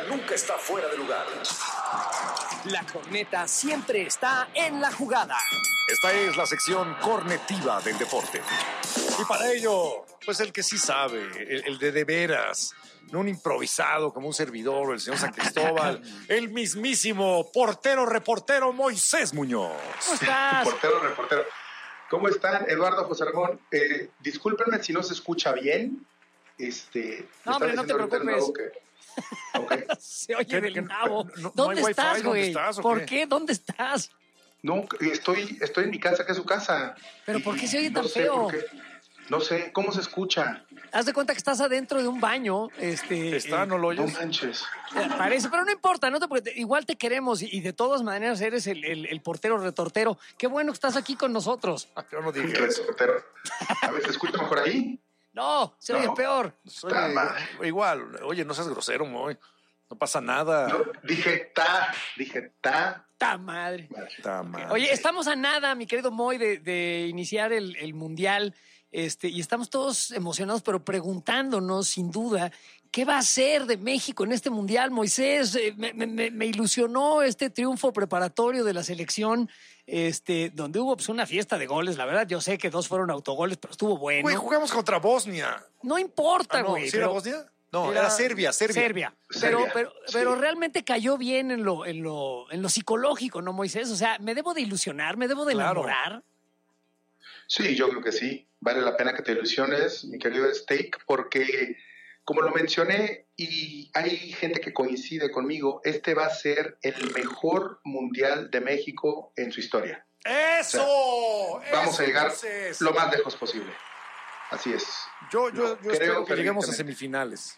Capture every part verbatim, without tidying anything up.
nunca está fuera de lugar. La corneta siempre está en la jugada. Esta es la sección cornetiva del deporte. Y para ello, pues el que sí sabe, el, el de de veras, no un improvisado como un servidor o el señor San Cristóbal, el mismísimo portero reportero Moisés Muñoz. ¿Cómo estás? Portero reportero. ¿Cómo están, Eduardo, José Ramón? Eh, discúlpenme si no se escucha bien. Este, no, hombre, no te preocupes. Que... Okay. Se oye ¿Qué, del qué, nabo. no, no, ¿Dónde no estás, güey? ¿Por qué? qué? ¿Dónde estás? No, estoy, estoy en mi casa, que es su casa. ¿Pero y, por qué se oye tan no sé feo? No sé, ¿cómo se escucha? Haz de cuenta que estás adentro de un baño. Este, Está, eh, no lo oyes. No manches. Parece, pero no importa, no te, porque igual te queremos y, y de todas maneras eres el, el, el portero retortero. Qué bueno que estás aquí con nosotros. Yo no dije eso. Reportero. A ver, ¿se escucha mejor ahí? No, se oye No. peor. Oye, igual, oye, no seas grosero, Moy. No pasa nada. No, dije ta, dije ta. ¡Ta madre! Ta madre. Oye, estamos a nada, mi querido Moy, de, de iniciar el, el Mundial. Este, y estamos todos emocionados, pero preguntándonos, sin duda, ¿qué va a ser de México en este Mundial? Moisés, eh, me, me, me ilusionó este triunfo preparatorio de la selección, este, donde hubo pues, una fiesta de goles. La verdad, yo sé que dos fueron autogoles, pero estuvo bueno. Güey, jugamos contra Bosnia. No importa, Ah, no, güey. ¿sí era pero- Bosnia? No, era, era Serbia, Serbia. Serbia. Pero, Serbia, pero, sí. pero realmente cayó bien en lo, en lo, en lo psicológico, ¿no, Moisés? O sea, ¿me debo de ilusionar? ¿Me debo de Claro. enamorar? Sí, yo creo que sí. Vale la pena que te ilusiones, mi querido Steak, porque, como lo mencioné, y hay gente que coincide conmigo, este va a ser el mejor mundial de México en su historia. ¡Eso! O sea, vamos eso, a llegar Moisés. lo más lejos posible. Así es. Yo, yo, yo Creo espero que lleguemos a fervientemente. semifinales.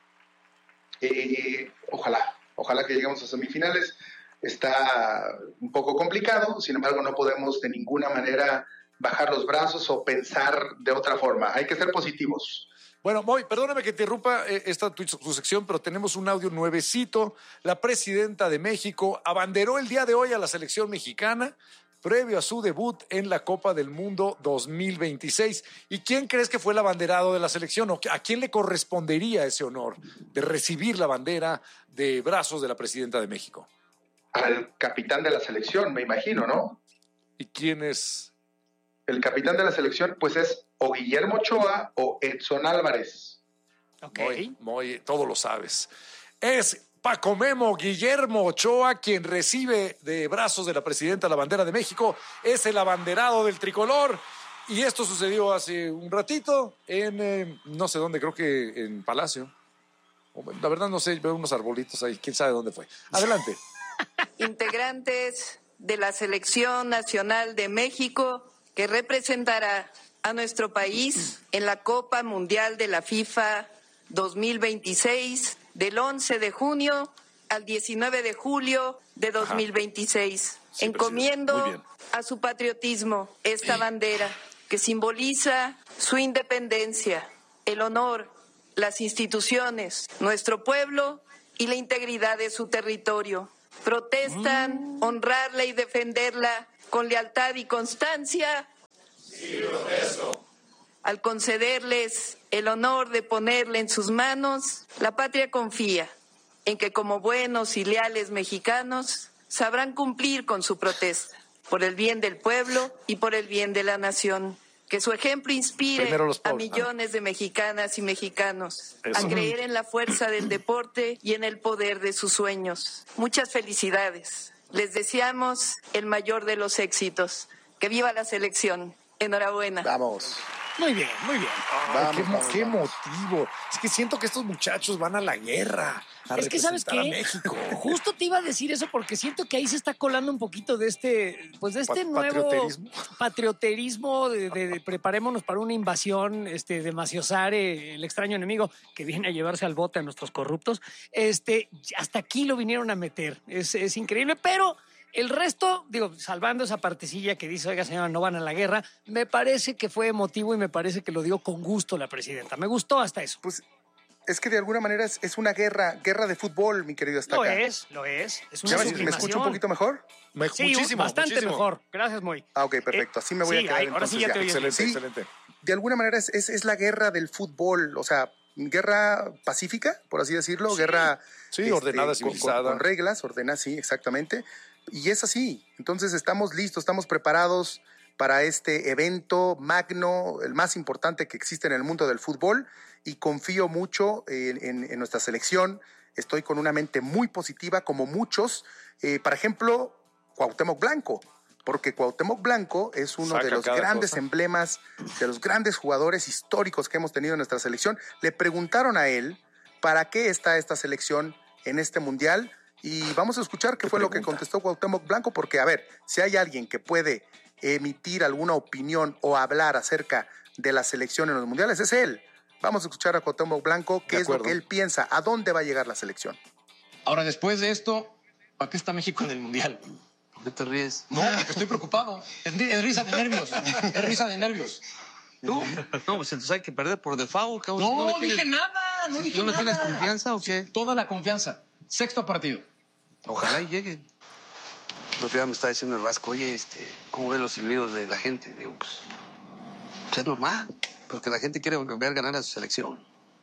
Eh, ojalá, ojalá que lleguemos a semifinales. Está un poco complicado, sin embargo, no podemos de ninguna manera bajar los brazos o pensar de otra forma. Hay que ser positivos. Bueno, Moy, perdóname que te interrumpa eh, esta tu, tu sección, pero tenemos un audio nuevecito. La presidenta de México abanderó el día de hoy a la selección mexicana previo a su debut en la Copa del Mundo dos mil veintiséis. ¿Y quién crees que fue el abanderado de la selección? ¿O a quién le correspondería ese honor de recibir la bandera de brazos de la presidenta de México? Al capitán de la selección, me imagino, ¿no? ¿Y quién es? El capitán de la selección, pues es o Guillermo Ochoa o Edson Álvarez. Ok. Moy, Moy, todo lo sabes. Es Paco Memo Guillermo Ochoa quien recibe de brazos de la presidenta la bandera de México. Es el abanderado del tricolor. Y esto sucedió hace un ratito en, eh, no sé dónde, creo que en Palacio. La verdad no sé, veo unos arbolitos ahí, quién sabe dónde fue. Adelante. Integrantes de la Selección Nacional de México que representará a nuestro país en la Copa Mundial de la FIFA dos mil veintiséis del once de junio al diecinueve de julio de dos mil veintiséis. Sí, Encomiendo muy bien. a su patriotismo esta bandera que simboliza su independencia, el honor, las instituciones, nuestro pueblo y la integridad de su territorio. Protestan honrarla y defenderla con lealtad y constancia. Sí, protesto. Al concederles el honor de ponerle en sus manos, la patria confía en que como buenos y leales mexicanos sabrán cumplir con su protesta por el bien del pueblo y por el bien de la nación. Que su ejemplo inspire Primero los a pobres. millones de mexicanas y mexicanos Eso. a creer en la fuerza del deporte y en el poder de sus sueños. Muchas felicidades. Les deseamos el mayor de los éxitos. Que viva la selección. Enhorabuena. Vamos. Muy bien, muy bien. Ay, Vamos, qué, mo- vamos, qué vamos. motivo. Es que siento que estos muchachos van a la guerra. A Es que, ¿sabes representar qué? a México. Justo te iba a decir eso porque siento que ahí se está colando un poquito de este, pues de este Pa- nuevo patrioterismo. patrioterismo de, de- de preparémonos para una invasión este, de Maciosare, el extraño enemigo que viene a llevarse al bote a nuestros corruptos. Este, hasta aquí lo vinieron a meter. Es, es increíble, pero el resto, digo, salvando esa partecilla que dice, oiga, señora, no van a la guerra, me parece que fue emotivo y me parece que lo dio con gusto la presidenta. Me gustó hasta eso. Pues es que de alguna manera es, es una guerra, guerra de fútbol, mi querido Lo Estaca. es, lo es. Es una ¿Ya me, me sublimación. escucho un poquito mejor? Me- Sí, muchísimo, bastante muchísimo. mejor. Gracias, Moy. Ah, ok, perfecto. Así me voy sí, a quedar ahí- ahora sí entonces ya ya. te oyes. Excelente, Sí. excelente. De alguna manera es, es, es la guerra del fútbol. O sea, guerra pacífica, por así decirlo, Sí. guerra Sí, este, ordenada, con, civilizada. con, con reglas, ordenada, sí, exactamente. Y es así. Entonces estamos listos, estamos preparados para este evento magno, el más importante que existe en el mundo del fútbol, y confío mucho en, en, en nuestra selección. Estoy con una mente muy positiva, como muchos. Eh, por ejemplo, Cuauhtémoc Blanco, porque Cuauhtémoc Blanco es uno Saca de los cada grandes cosa. emblemas, de los grandes jugadores históricos que hemos tenido en nuestra selección. Le preguntaron a él para qué está esta selección en este mundial, y vamos a escuchar qué ¿Qué fue lo que pregunta? contestó Cuauhtémoc Blanco, porque, a ver, si hay alguien que puede emitir alguna opinión o hablar acerca de la selección en los mundiales, es él. Vamos a escuchar a Cuauhtémoc Blanco, qué De es lo acuerdo. que él piensa, a dónde va a llegar la selección. Ahora, después de esto, ¿para qué está México en el Mundial? ¿Por qué te ríes? No, porque estoy preocupado. Es, ri- es risa de nervios. Es risa de nervios. ¿Tú? No, pues entonces hay que perder por default. cabrón. No, le dije tienes- nada. No dije ¿No le nada. tienes confianza o qué? Toda la confianza. Sexto partido. Ojalá y llegue. El otro día me está diciendo el Vasco, oye, este, ¿cómo ves los silbidos de la gente? Digo, pues, pues es normal, porque la gente quiere ver ganar a su selección.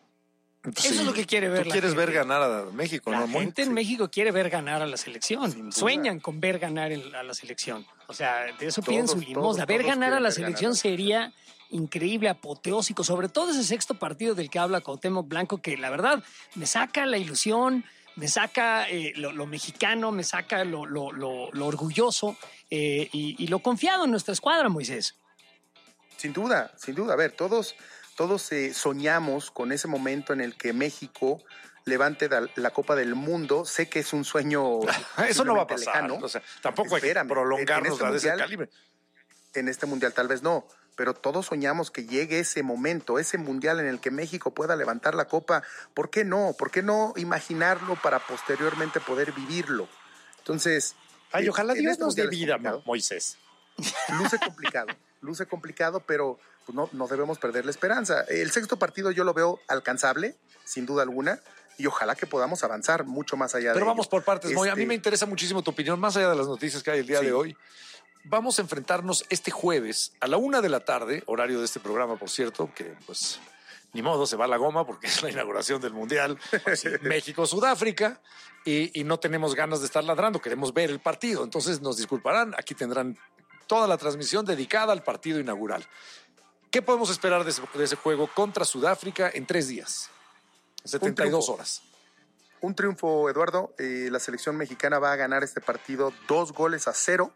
Eso es lo que quiere ver Tú la quieres gente. ver ganar a México, La ¿no, Moy? gente en Sí. México quiere ver ganar a la selección. Sin duda. Sueñan con ver ganar el- a la selección. O sea, de eso piden su Todos, limosna. todos, Ver todos ganar a quieren la ver selección ganar. sería increíble, apoteósico. Sobre todo ese sexto partido del que habla Cuauhtémoc Blanco, que la verdad me saca la ilusión, me saca eh, lo, lo mexicano, me saca lo, lo- lo- lo orgulloso eh, y, y lo confiado en nuestra escuadra, Moisés. Sin duda, sin duda. A ver, todos, todos eh, soñamos con ese momento en el que México levante da- la Copa del Mundo. Sé que es un sueño. Eso no va a simplemente pasar. lejano. O sea, tampoco hay que Espérame, prolongarnos en este a ese mundial- calibre. En este mundial tal vez no, pero todos soñamos que llegue ese momento, ese mundial en el que México pueda levantar la copa. ¿Por qué no? ¿Por qué no imaginarlo para posteriormente poder vivirlo? Entonces, Ay, eh, ojalá en Dios este nos dé mundial es vida, complicado. Moisés. Luce complicado, luce complicado, pero pues, no, no debemos perder la esperanza. El sexto partido yo lo veo alcanzable, sin duda alguna, y ojalá que podamos avanzar mucho más allá de Pero ello. vamos por partes, Moy. A mí Este, me interesa muchísimo tu opinión, más allá de las noticias que hay el día Sí. de hoy. Vamos a enfrentarnos este jueves a la una de la tarde, horario de este programa, por cierto, que pues ni modo, se va a la goma porque es la inauguración del Mundial México-Sudáfrica y, y no tenemos ganas de estar ladrando, queremos ver el partido. Entonces nos disculparán, aquí tendrán toda la transmisión dedicada al partido inaugural. ¿Qué podemos esperar de ese, de ese juego contra Sudáfrica en tres días? setenta y dos triunfo. horas. Un triunfo, Eduardo. Eh, la selección mexicana va a ganar este partido dos goles a cero.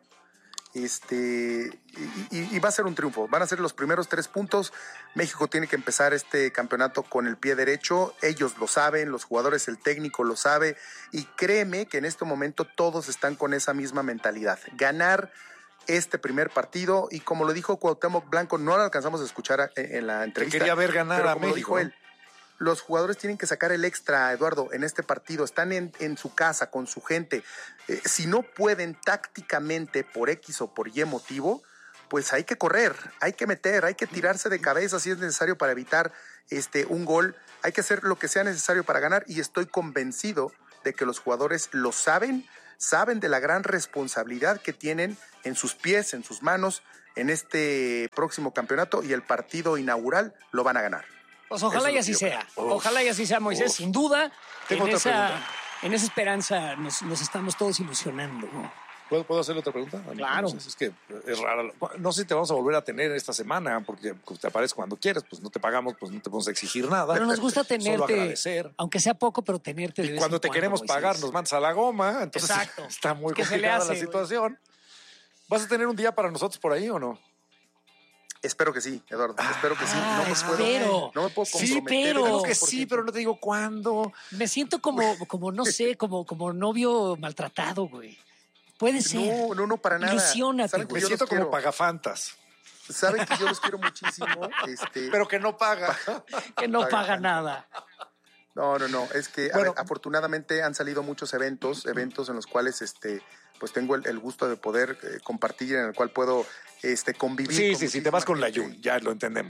Este, y, y- y va a ser un triunfo. Van a ser los primeros tres puntos. México tiene que empezar este campeonato con el pie derecho. Ellos lo saben, los jugadores, el técnico lo sabe. Y créeme que en este momento todos están con esa misma mentalidad. Ganar este primer partido. Y como lo dijo Cuauhtémoc Blanco, no lo alcanzamos a escuchar en, en la Que entrevista. quería ver ganar pero a como lo México. dijo él, los jugadores tienen que sacar el extra, Eduardo, en este partido. Están en, en su casa, con su gente. Eh, si no pueden tácticamente por X o por Y motivo, pues hay que correr, hay que meter, hay que tirarse de cabeza si es necesario para evitar este, un gol. Hay que hacer lo que sea necesario para ganar y estoy convencido de que los jugadores lo saben, saben de la gran responsabilidad que tienen en sus pies, en sus manos, en este próximo campeonato y el partido inaugural lo van a ganar. Pues ojalá Eso y es así lo que yo sea. creo. Uf. Ojalá y así sea, Moisés. Uf. Sin duda, Tengo en otra esa, pregunta. en esa esperanza nos, nos estamos todos ilusionando. ¿no? ¿Puedo, ¿Puedo hacerle otra pregunta? Claro. No sé, es que es rara. No sé si te vamos a volver a tener esta semana, porque te apareces cuando quieres, pues no te pagamos, pues no te podemos exigir nada. Pero nos gusta Solo tenerte, agradecer. aunque sea poco, pero tenerte de Y vez cuando en te cuando, queremos Moisés. pagar, nos mandas a la goma. Entonces Exacto. está muy ¿Qué se le complicada hace, la güey? situación. ¿Vas a tener un día para nosotros por ahí o no? Espero que sí, Eduardo. Espero que sí. Ah, No me espero. puedo, no me puedo Sí, comprometer. pero- Creo que al cien por sí, ciento. pero no te digo cuándo. Me siento como, como no sé, como, como novio maltratado, güey. Puede ser. No, no, no, para nada. Ilusiónate, Saben que Me güey. yo siento los como quiero. pagafantas, Saben que yo los quiero muchísimo. Este, pero que no paga. Que no Paga. paga nada. No, no, no. Es que, a Bueno. ver, afortunadamente han salido muchos eventos, eventos en los cuales este, pues tengo el, el gusto de poder eh, compartir, en el cual puedo este, convivir. Sí, con sí, sí, te vas muchísima con la gente. Yun, ya lo entendemos.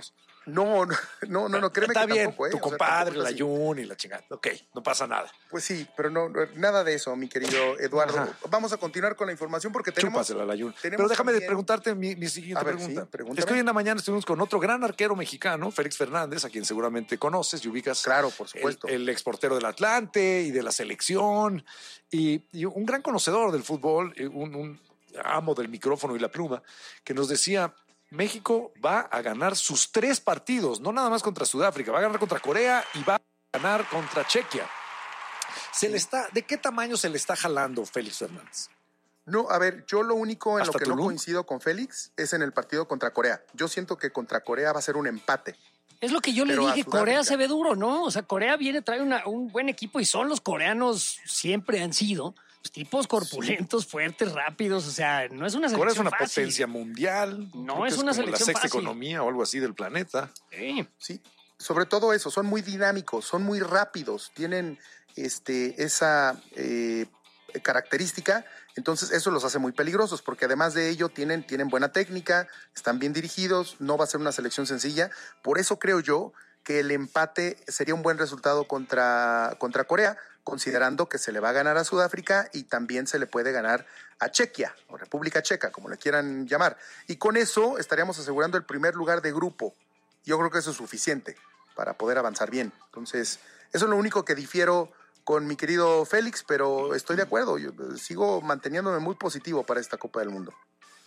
No, no, no, no, no créeme Está que bien, tampoco, ¿eh? tu O sea, compadre, tampoco la es así. Jun y la chingada. Ok, no pasa nada. Pues sí, pero no, no, nada de eso, mi querido Eduardo. Ajá. Vamos a continuar con la información porque tenemos... Chúpasela, la Jun. tenemos Pero déjame de también- preguntarte mi, mi siguiente A ver, pregunta. sí, pregúntame. es que hoy en la mañana estuvimos con otro gran arquero mexicano, Félix Fernández, a quien seguramente conoces y ubicas. Claro, por supuesto. El, el exportero del Atlante y de la selección y, y un gran conocedor del fútbol, eh, un, un amo del micrófono y la pluma, que nos decía: México va a ganar sus tres partidos, no nada más contra Sudáfrica, va a ganar contra Corea y va a ganar contra Chequia. Se le está, ¿de qué tamaño se le está jalando Félix Fernández? No, a ver, yo lo único en lo ¿Hasta que no Tulum? coincido con Félix es en el partido contra Corea. Yo siento que contra Corea va a ser un empate. Es lo que yo Pero le a dije, Sudáfrica. Corea se ve duro, ¿no? O sea, Corea viene, trae una- un buen equipo y son los coreanos, siempre han sido pues, tipos corpulentos, fuertes, rápidos, o sea, no es una selección Corea es una fácil. potencia mundial. No, Creo que es una como selección la sexta fácil. economía o algo así del planeta. Sí. Sí, sobre todo eso, son muy dinámicos, son muy rápidos, tienen este, esa eh, característica, entonces eso los hace muy peligrosos, porque además de ello tienen, tienen buena técnica, están bien dirigidos, no va a ser una selección sencilla, por eso creo yo que el empate sería un buen resultado contra, contra Corea, considerando que se le va a ganar a Sudáfrica y también se le puede ganar a Chequia, o República Checa, como le quieran llamar. Y con eso estaríamos asegurando el primer lugar de grupo. Yo creo que eso es suficiente para poder avanzar bien. Entonces, eso es lo único que difiero con mi querido Félix, pero estoy de acuerdo. Yo sigo manteniéndome muy positivo para esta Copa del Mundo.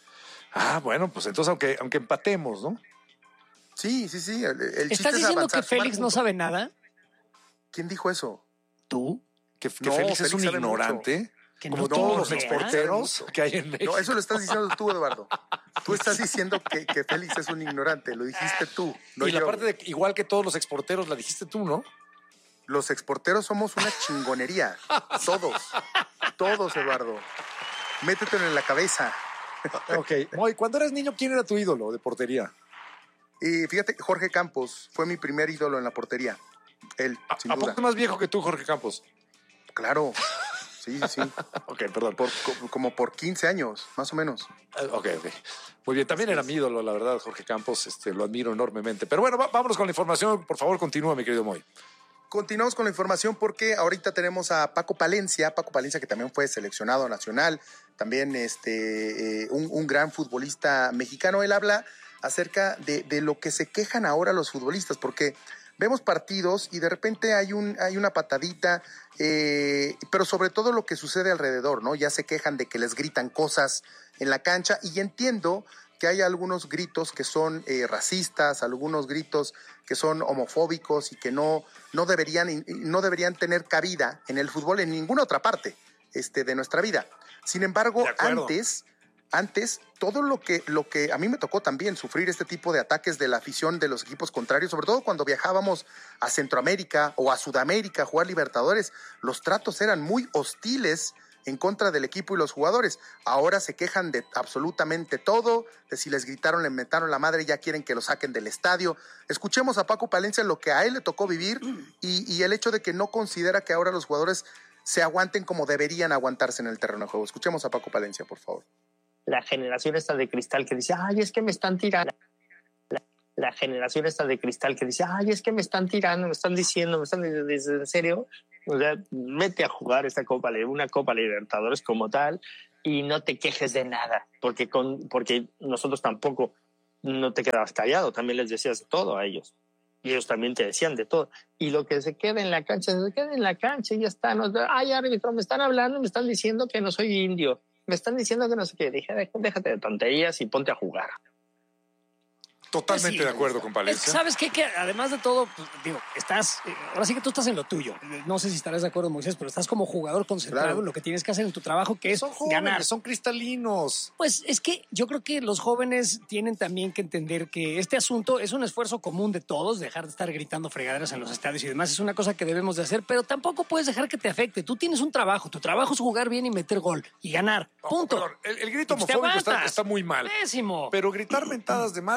Ah, bueno, pues entonces aunque, aunque empatemos, ¿no? Sí, sí, sí. El, el chiste ¿Estás es diciendo avanzar, que sumar Félix no puntos. sabe nada? ¿Quién dijo eso? ¿Tú? Que, que No, Félix es Félix un sabe ignorante, Que como no todos los tengo idea. exporteros que hay en México. No, eso lo estás diciendo tú, Eduardo. Tú estás diciendo que, que Félix es un ignorante. Lo dijiste tú, no y la yo. parte de igual que todos los exporteros, la dijiste tú, ¿no? Los exporteros somos una chingonería. Todos. Todos, Eduardo. Métetelo en la cabeza. Ok. Moy, cuando eras niño, ¿quién era tu ídolo de portería? Y fíjate, Jorge Campos fue mi primer ídolo en la portería. Él, ¿A, sin ¿a duda. poco es más viejo que tú, Jorge Campos? Claro. Sí, sí, sí. Ok, perdón. Por, co- como por quince años, más o menos. Eh, Ok, ok. Muy bien, también era mi ídolo, la verdad, Jorge Campos, este, lo admiro enormemente. Pero bueno, va- vámonos con la información. Por favor, continúa, mi querido Moy. Continuamos con la información porque ahorita tenemos a Paco Palencia, Paco Palencia que también fue seleccionado nacional, también este, eh, un, un gran futbolista mexicano. Él habla acerca de, de lo que se quejan ahora los futbolistas, porque vemos partidos y de repente hay, un, hay una patadita, eh, pero sobre todo lo que sucede alrededor, ¿no? Ya se quejan de que les gritan cosas en la cancha y entiendo que hay algunos gritos que son eh, racistas, algunos gritos que son homofóbicos y que no, no, deberían, no deberían tener cabida en el fútbol en ninguna otra parte este, de nuestra vida. Sin embargo, De acuerdo. antes, antes todo lo que, lo que a mí me tocó también sufrir este tipo de ataques de la afición de los equipos contrarios, sobre todo cuando viajábamos a Centroamérica o a Sudamérica a jugar Libertadores, los tratos eran muy hostiles en contra del equipo y los jugadores. Ahora se quejan de absolutamente todo, de si les gritaron, le metaron la madre, ya quieren que lo saquen del estadio. Escuchemos a Paco Palencia lo que a él le tocó vivir y, y el hecho de que no considera que ahora los jugadores se aguanten como deberían aguantarse en el terreno de juego. Escuchemos a Paco Palencia, por favor. La generación esta de cristal que dice, ay, es que me están tirando. La, la generación esta de cristal que dice, ay, es que me están tirando, me están diciendo, me están diciendo, ¿en serio? O sea, vete a jugar esta Copa, una Copa Libertadores como tal y no te quejes de nada, porque, con, porque nosotros tampoco no te quedabas callado, también les decías de todo a ellos. Y ellos también te decían de todo. Y lo que se queda en la cancha, se queda en la cancha y ya está. No, ay, árbitro, me están hablando, me están diciendo que no soy indio. Me están diciendo que no sé qué. Dije, déjate de tonterías y ponte a jugar. Totalmente Pues sí, de acuerdo con Es- Palencia. ¿Sabes qué? Que además de todo, pues, digo, estás, eh, ahora sí que tú estás en lo tuyo. No sé si estarás de acuerdo, Moisés, pero estás como jugador concentrado Claro. en lo que tienes que hacer en tu trabajo, que es Son jóvenes, ganar. son cristalinos. Pues es que yo creo que los jóvenes tienen también que entender que este asunto es un esfuerzo común de todos, dejar de estar gritando fregaderas en los estadios y demás, es una cosa que debemos de hacer, pero tampoco puedes dejar que te afecte. Tú tienes un trabajo, tu trabajo es jugar bien y meter gol y ganar. No, Punto. perdón, el, el grito Y pues te homofóbico está, aguantas. está muy mal. Pésimo. Pero gritar mentadas de madre es parte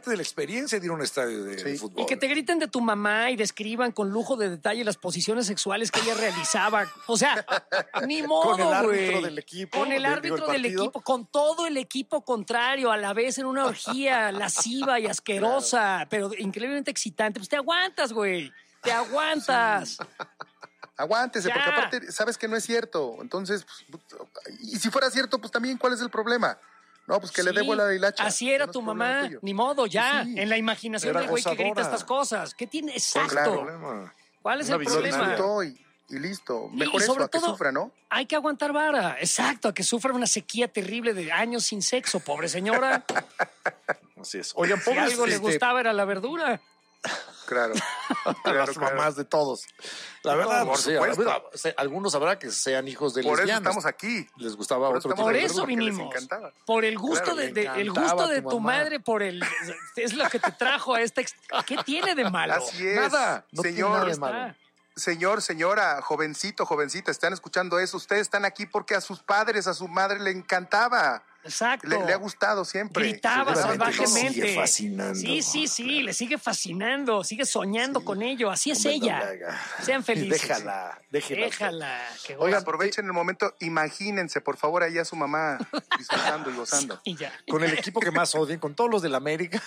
parte de la experiencia de ir a un estadio de, Sí. de fútbol. Y que te griten de tu mamá y describan con lujo de detalle las posiciones sexuales que ella realizaba. O sea, ni modo, Con el árbitro güey. del equipo, Con el de- árbitro digo, el del partido. equipo, con todo el equipo contrario, a la vez en una orgía lasciva y asquerosa, pero increíblemente excitante. Pues te aguantas, güey. Te aguantas. Aguántese, Ya. porque aparte sabes que no es cierto. Entonces, pues, y si fuera cierto, pues también, ¿cuál es el problema? No, pues que le dé Sí, vuela a la hilacha. Así era No es tu problema mamá. tuyo. Ni modo, ya. Sí. En la imaginación Era del güey que grita acosadora. estas cosas. ¿Qué tiene? Exacto. claro. Problema. ¿Cuál es Una el visión Lo problema? disfrutó y, y listo. Y Mejor eso, sobre a que todo- sufra, ¿no? Hay que aguantar vara. Exacto, a que sufra una sequía terrible de años sin sexo, pobre señora. Así es. Oigan, Si pobres, algo le este, gustaba era la verdura. Claro. a claro, las claro. mamás de todos. La verdad, Por pues, sí, supuesto. habrá- se- algunos habrá que sean hijos de Por eso lesbianas. estamos aquí. Les gustaba Por otro eso tipo Por de estamos eso porque les vinimos. encantaba. Por el gusto Claro, de, le de- el encantaba gusto a de tu tu mamá. madre, por el es lo que te trajo a esta ex- ¿Qué tiene de malo? Así es. Nada, no tiene Señor, nada de Está. malo. Señor, señora, jovencito, jovencita, están escuchando eso. Ustedes están aquí porque a sus padres, a su madre le encantaba. Exacto. Le, le ha gustado siempre. Gritaba Seguramente le salvajemente. sigue fascinando. Sí, sí, sí, le sigue fascinando, sigue soñando con ello. Así es Hombre, no ella. le haga. Sean felices. Déjala, déjala. Déjala. Que Oigan, goce. aprovechen el momento, imagínense, por favor, ahí a su mamá disfrutando y gozando. Y ya. Con el equipo que más odien, con todos los del América.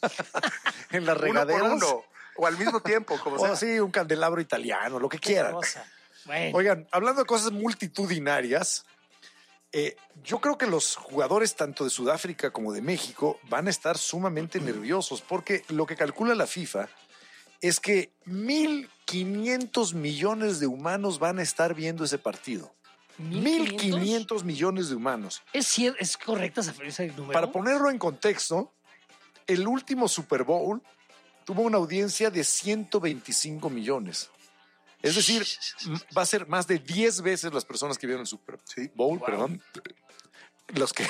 En las Uno por regaderas. uno, o al mismo tiempo, como O sea. sí, un candelabro italiano, lo que Qué quieran. cosa. Bueno. Oigan, hablando de cosas multitudinarias, eh, yo creo que los jugadores tanto de Sudáfrica como de México van a estar sumamente nerviosos porque lo que calcula la FIFA es que mil quinientos millones de humanos van a estar viendo ese partido. mil quinientos millones de humanos. ¿Es, cier- ¿Es correcta esa ese número? Para ponerlo en contexto, el último Super Bowl tuvo una audiencia de ciento veinticinco millones. Es decir, m- va a ser más de diez veces las personas que vieron el Super Bowl, Wow. perdón. Los que...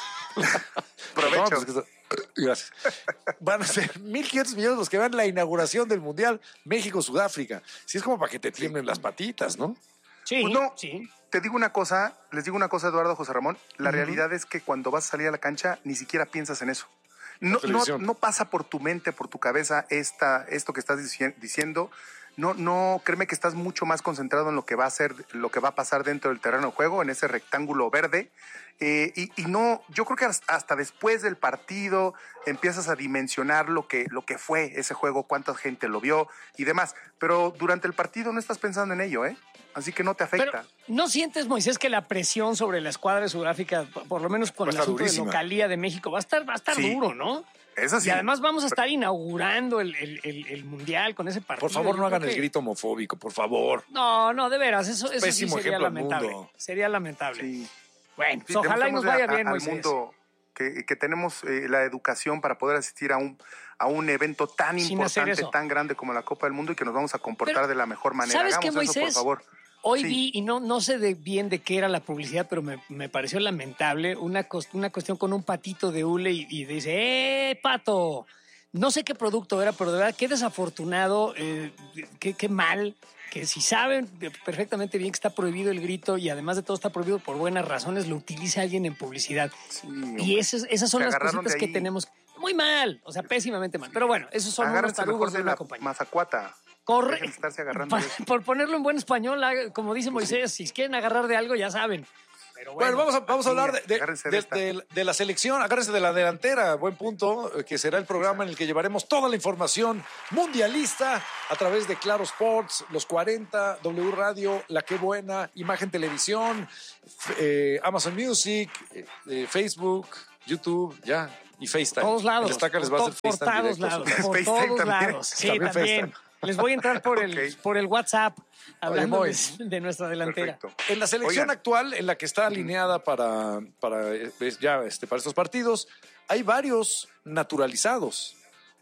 Provecho. Perdón, pues, que- Gracias. Van a ser mil quinientos millones los que vean la inauguración del Mundial México-Sudáfrica. Si es como para que te tiemblen las patitas, ¿no? Sí, Pues no. sí. Te digo una cosa, les digo una cosa, Eduardo, José Ramón. La Ujú. realidad es que cuando vas a salir a la cancha, ni siquiera piensas en eso. No, no, televisión. no pasa por tu mente, por tu cabeza esta, esto que estás dici- diciendo. No, no, créeme que estás mucho más concentrado en lo que va a ser, lo que va a pasar dentro del terreno de juego, en ese rectángulo verde. Eh, y, y no, yo creo que hasta- hasta después del partido empiezas a dimensionar lo que, lo que fue ese juego, cuánta gente lo vio y demás. Pero durante el partido no estás pensando en ello, ¿eh? Así que no te afecta. Pero ¿no sientes, Moisés, que la presión sobre la escuadra de Sudáfrica, por por lo menos con Va a el estar asunto de durísima. localía de México, va a estar, va a estar Sí. duro, ¿no? Es así. Y además vamos a estar inaugurando el, el- el- el Mundial con ese partido. Por favor, Yo no creo hagan el que- grito homofóbico, por favor. No, no, de veras, eso, eso sí Pésimo sería ejemplo al lamentable. mundo. Sería lamentable. Sí. Bueno, Sí, pues ojalá y nos demostrémosle vaya a- bien, al Moisés. mundo que, que tenemos eh, la educación para poder asistir a un, a un evento tan Sin hacer importante, eso. tan grande como la Copa del Mundo y que nos vamos a comportar Pero, de la mejor manera. ¿sabes qué, Hagamos eso, por Moisés? favor. Hoy Sí. vi, y no, no sé de bien de qué era la publicidad, pero me, me pareció lamentable, una, cos- una cuestión con un patito de hule y, y dice, ¡eh, pato! No sé qué producto era, pero de verdad, qué desafortunado, eh, qué, qué mal, que si saben perfectamente bien que está prohibido el grito y además de todo está prohibido por buenas razones, lo utiliza alguien en publicidad. Sí, Y hombre. esas, esas son Se las agarraron cositas de que ahí. tenemos muy mal, o sea, pésimamente mal. Pero bueno, esos son unos Agárrense mejor tarugos de de una la compañía. mazacuata. Corre, Dejen de estarse agarrando pa- de eso. por ponerlo en buen español, haga- como dice Moisés, si quieren agarrar de algo, ya saben. Pero Bueno, vamos a, vamos a aquí, hablar de, de- agárrense de de- esta. de- de la selección, agárrense de la delantera, buen punto, eh, que será el programa en el que llevaremos toda la información mundialista a través de Claro Sports, Los cuarenta, W Radio, La Qué Buena, Imagen Televisión, f- eh, Amazon Music, eh, eh, Facebook, YouTube, ya, y FaceTime. todos lados. El Estaca les va a hacer por, por FaceTime todos directo a lados. su casa. Por FaceTime todos también. lados. Sí, También también. FaceTime. Les voy a entrar por el, Ok. por el WhatsApp, hablando Moy. de, de nuestra delantera. Perfecto. En la selección Oigan. actual, en la que está alineada para, para, eh, ya, este, para estos partidos, hay varios naturalizados.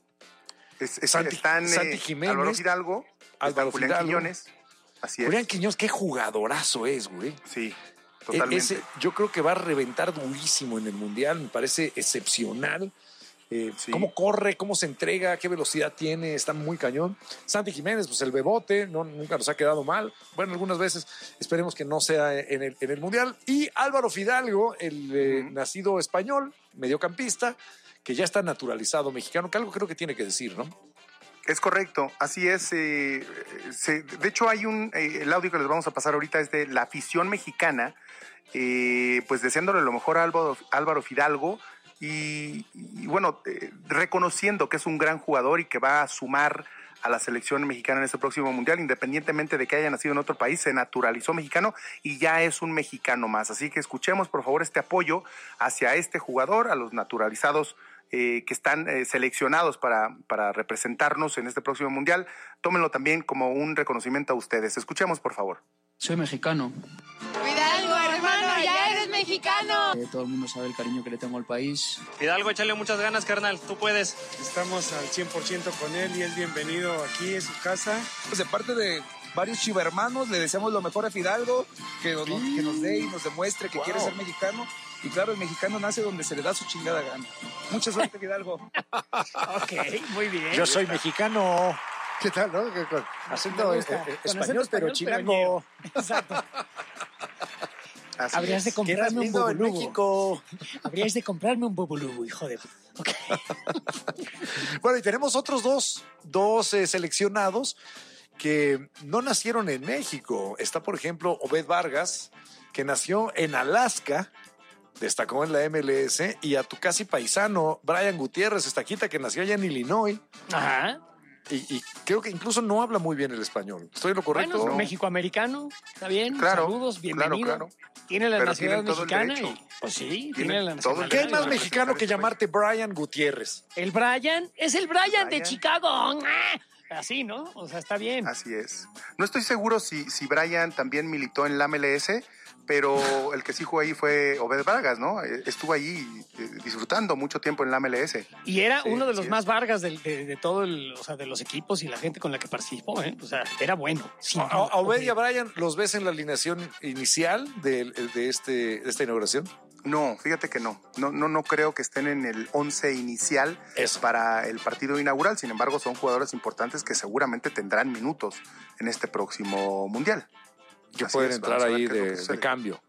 Es- es- Santi- están eh, Santi Jiménez, Álvaro Fidalgo, Álvaro está Julián Fidalgo. Quiñones. Así es. Julián Quiñones, qué jugadorazo es, güey. Sí, E- totalmente. Ese, yo creo que va a reventar durísimo en el Mundial, me parece excepcional. Eh, Sí. Cómo corre, cómo se entrega, qué velocidad tiene, está muy cañón. Santi Jiménez, pues el bebote, no, nunca nos ha quedado mal. Bueno, algunas veces esperemos que no sea en el, en el Mundial. Y Álvaro Fidalgo, el eh, Ujú. nacido español, mediocampista, que ya está naturalizado mexicano, que algo creo que tiene que decir, ¿no? Es correcto, así es. Eh, se, de hecho, hay un, eh, el audio que les vamos a pasar ahorita es de la afición mexicana, eh, pues deseándole lo mejor a Álvaro, Álvaro Fidalgo y, y bueno, eh, reconociendo que es un gran jugador y que va a sumar a la selección mexicana en este próximo mundial, independientemente de que haya nacido en otro país, se naturalizó mexicano y ya es un mexicano más. Así que escuchemos, por favor, este apoyo hacia este jugador, a los naturalizados eh, que están eh, seleccionados para, para representarnos en este próximo mundial. Tómenlo también como un reconocimiento a ustedes. Escuchemos, por favor. Soy mexicano. Fidalgo, hermano, ya eres mexicano. Eh, todo el mundo sabe el cariño que le tengo al país. Fidalgo, échale muchas ganas, carnal, tú puedes. Estamos al cien por ciento con él y es bienvenido aquí en su casa. Pues de parte de varios chivermanos le deseamos lo mejor a Fidalgo, que nos, sí. que nos dé y nos demuestre que wow. quiere ser mexicano. Y claro, el mexicano nace donde se le da su chingada gana. Mucha suerte, Fidalgo. Ok, muy bien. Yo soy mexicano. ¿Qué tal, no? Con acento eh, eh, español, pero chilango. Exacto. Así Habrías es. de comprarme un bubulubu. México. Habrías de comprarme un bubulubu, hijo de... Okay. Bueno, y tenemos otros dos, dos eh, seleccionados que no nacieron en México. Está, por ejemplo, Obed Vargas, que nació en Alaska, destacó en la M L S, y a tu casi paisano, Brian Gutiérrez, estaquita, que nació allá en Illinois. Ajá. Y, y creo que incluso no habla muy bien el español. ¿Estoy en lo correcto? Bueno, no. Mexicoamericano, está bien. Claro, saludos, bienvenido. Claro, claro. Tiene la Pero nacionalidad mexicana. Y, pues sí, tiene tiene la todo nacionalidad. ¿Qué es más mexicano que llamarte Brian Gutiérrez? El Brian es el Brian, Brian de Chicago. Así, ¿no? O sea, está bien. Así es. No estoy seguro si, si Brian también militó en la M L S, pero el que sí jugó ahí fue Obed Vargas, ¿no? Estuvo ahí disfrutando mucho tiempo en la M L S. Y era sí, uno de los es. más Vargas de, de, de todo el, o sea, de los equipos y la gente con la que participó, ¿eh? O sea, era bueno. A, a Obed y a Brian, ¿los ves en la alineación inicial de, de, este, de esta inauguración? No, fíjate que no. No, no, no creo que estén en el once inicial Eso. para el partido inaugural. Sin embargo, son jugadores importantes que seguramente tendrán minutos en este próximo mundial. Que Así pueden es, entrar ahí de, de cambio.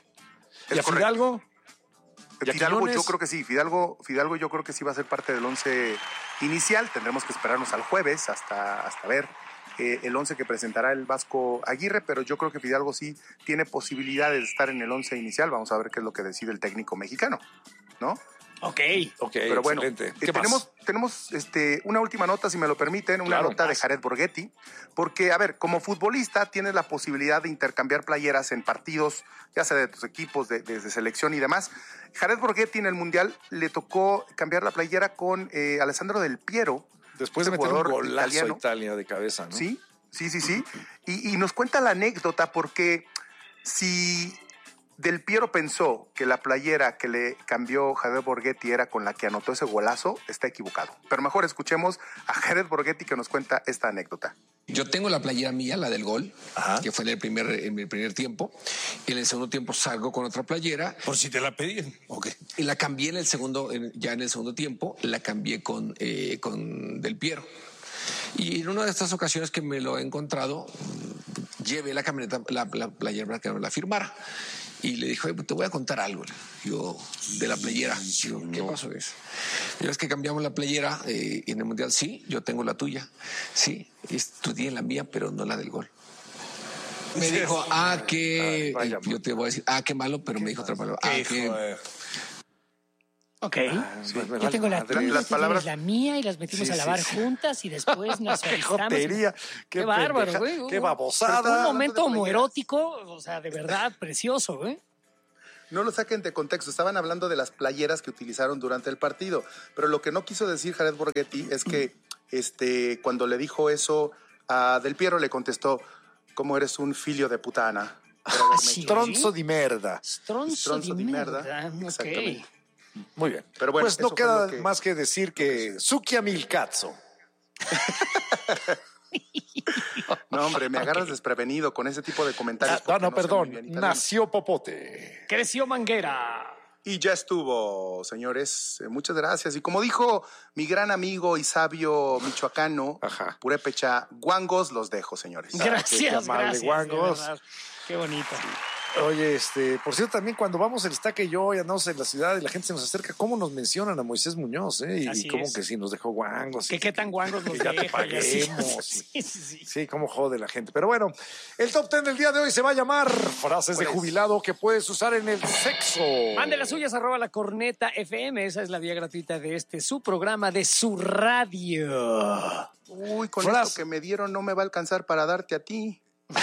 ¿Y a Fidalgo? ¿Y a Fidalgo yo creo que sí. Fidalgo, Fidalgo yo creo que sí va a ser parte del once inicial. Tendremos que esperarnos al jueves hasta, hasta ver eh, el once que presentará el Vasco Aguirre, pero yo creo que Fidalgo sí tiene posibilidades de estar en el once inicial. Vamos a ver qué es lo que decide el técnico mexicano, ¿no? Ok, ok, pero bueno, excelente. Eh, tenemos, tenemos este, una última nota, si me lo permiten, una claro, nota más. de Jared Borghetti, porque, a ver, como futbolista tienes la posibilidad de intercambiar playeras en partidos, ya sea de tus equipos, de, de, de selección y demás. Jared Borghetti en el Mundial le tocó cambiar la playera con eh, Alessandro Del Piero. Después de meter un golazo italiano. a Italia de cabeza, ¿no? Sí, sí, sí, sí. Y, y nos cuenta la anécdota porque si Del Piero pensó que la playera que le cambió Jared Borghetti era con la que anotó ese golazo, está equivocado. Pero mejor escuchemos a Jared Borghetti que nos cuenta esta anécdota. Yo tengo la playera mía, la del gol, Ajá. que fue en el, primer, en el primer tiempo. Y en el segundo tiempo salgo con otra playera. Por si te la pedían. Okay. Y la cambié en el segundo, en, ya en el segundo tiempo, la cambié con, eh, con Del Piero. Y en una de estas ocasiones que me lo he encontrado, llevé la camioneta, la, la playera para que me la firmara. Y le dijo, te voy a contar algo. Yo, de la playera. Yo, ¿qué no. pasó eso? Y es que cambiamos la playera eh, en el Mundial. Sí, yo tengo la tuya. Sí, estudié la mía, pero no la del gol. Me sí, dijo, ah, qué... Ay, yo te voy a decir, ah, qué malo, pero me dijo otra palabra. Ah, qué... Ok, ah, sí, yo vale, tengo la tuya, las palabras... la mía y las metimos sí, a lavar sí, juntas y después nos ¡Qué jotería! ¡Qué, qué bárbaro, güey! ¡Qué babosada! Fue un momento homoerótico, o sea, de verdad, precioso, güey. No lo saquen de contexto, estaban hablando de las playeras que utilizaron durante el partido, pero lo que no quiso decir Jared Borghetti es que este, cuando le dijo eso a Del Piero le contestó, ¿cómo eres un filio de putana? Ah, sí, Stronzo di merda. Stronzo, Stronzo di merda, merda. Exactamente. Okay. Muy bien. Pero bueno, pues no queda que... más que decir que Sukia Milcazzo. No, hombre, me agarras okay. desprevenido con ese tipo de comentarios. Ah, no, no, perdón. Nació Popote. Creció Manguera. Y ya estuvo, señores. Eh, muchas gracias. Y como dijo mi gran amigo y sabio michoacano, Ajá. Purépecha, guangos los dejo, señores. Gracias, ah, gracias. Guangos. Qué bonito. Sí. Oye, este, por cierto, también cuando vamos el Estaca y yo y andamos en la ciudad y la gente se nos acerca, ¿cómo nos mencionan a Moisés Muñoz? Eh? Y, Así y como es. que sí nos dejó guangos. Que qué tan guangos nos que ya te deja, y así. paguemos. Sí, sí, sí. Sí, cómo jode la gente. Pero bueno, el top ten del día de hoy se va a llamar frases de Pues- jubilado que puedes usar en el sexo. Mande las suyas, arroba la corneta F M. Esa es la vía gratuita de este, su programa de su radio. Uy, con Frase. esto que me dieron no me va a alcanzar para darte a ti.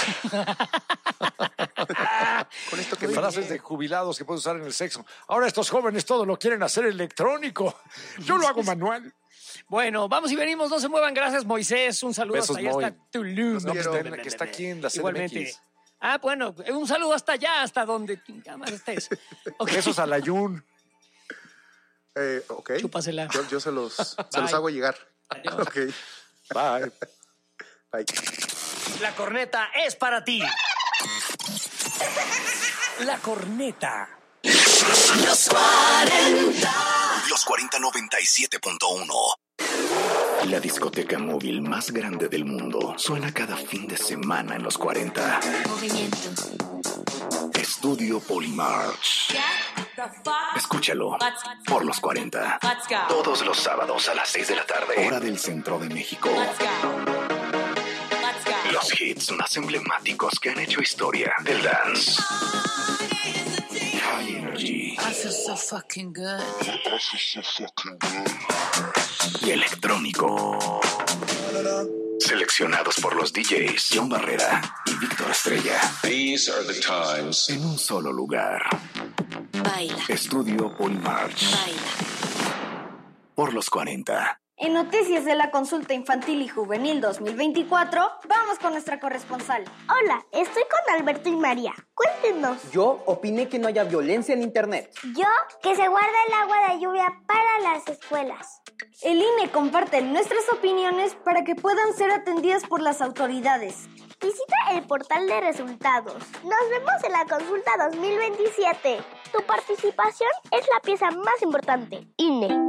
Con esto que me Frases de jubilados que puedes usar en el sexo. Ahora estos jóvenes todo lo quieren hacer electrónico. Yo lo hago manual. Bueno, vamos y venimos, no se muevan. Gracias, Moisés. Un saludo Besos, hasta allá, Moy. hasta Tulum. No, que, está, en- que está aquí en la C D M Igualmente. X. Ah, bueno, un saludo hasta allá, hasta donde cámara estés. Ok. Besos a la Yun. Eh, ok. Chúpasela. Yo, yo se los, se los Bye. hago llegar. Adiós. Ok. Bye. Bye. La corneta es para ti. La corneta. Los cuarenta. Los cuarenta noventa y siete punto uno. La discoteca móvil más grande del mundo suena cada fin de semana en los cuarenta. Movimiento. Estudio Polymarch. Escúchalo por los cuarenta. Let's go. Todos los sábados a las seis de la tarde. Hora del centro de México. Let's go. Let's go. Los hits más emblemáticos que han hecho historia del dance. High Energy I feel so fucking good. y electrónico. Seleccionados por los D Js John Barrera y Víctor Estrella. These are the times. En un solo lugar. Baila. Estudio Polymarch. Baila. Por los cuarenta. En Noticias de la Consulta Infantil y Juvenil dos mil veinticuatro, vamos con nuestra corresponsal. Hola, estoy con Alberto y María. Cuéntenos. Yo opiné que no haya violencia en Internet. Yo, que se guarda el agua de lluvia para las escuelas. El I N E comparte nuestras opiniones para que puedan ser atendidas por las autoridades. Visita el portal de resultados. Nos vemos en la consulta dos mil veintisiete. Tu participación es la pieza más importante. I N E.